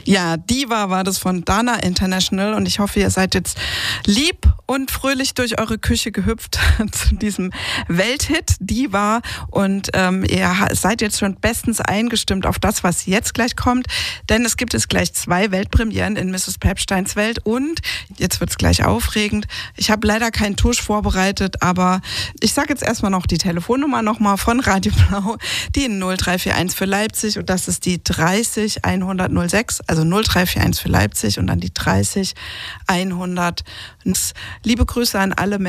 Ja, Diva war das von Dana International und ich hoffe, ihr seid jetzt lieb und fröhlich durch eure Küche gehüpft zu diesem Welthit Diva und ihr seid jetzt schon bestens eingestimmt auf das, was jetzt gleich kommt, denn es gibt jetzt gleich 2 Weltpremieren in Mrs. Pepsteins Welt und jetzt wird's gleich aufregend. Ich habe leider keinen Tusch vorbereitet, aber ich sage jetzt erstmal noch die Telefonnummer nochmal von Radio Blau, die 0341 für Leipzig und das ist die 30 106, also 0341 für Leipzig und dann die 30 100. Liebe Grüße an alle